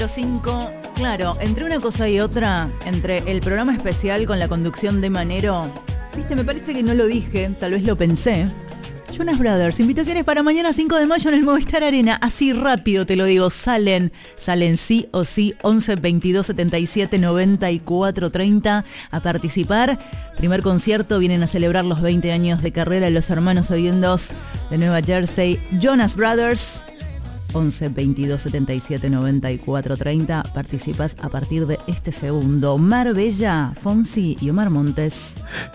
5, claro, entre una cosa y otra, entre el programa especial con la conducción de Manero, viste, me parece que no lo dije, tal vez lo pensé. Jonas Brothers, invitaciones para mañana 5 de mayo en el Movistar Arena, así rápido te lo digo, salen sí o sí, 11 22 77 94 30 a participar. Primer concierto, vienen a celebrar los 20 años de carrera de los hermanos oriundos de Nueva Jersey, Jonas Brothers. 11 22 77 94 30. Participas a partir de este segundo. Marbella, Fonsi y Omar Montes.